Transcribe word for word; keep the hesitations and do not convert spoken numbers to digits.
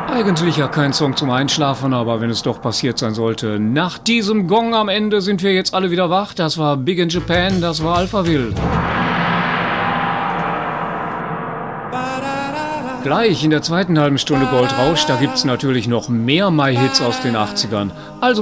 Eigentlich ja kein Song zum Einschlafen, aber wenn es doch passiert sein sollte, nach diesem Gong am Ende sind wir jetzt alle wieder wach. Das war Big in Japan, das war Alphaville. Gleich in der zweiten halben Stunde Goldrausch, da gibt's natürlich noch mehr My Hits aus den achtzigern. Also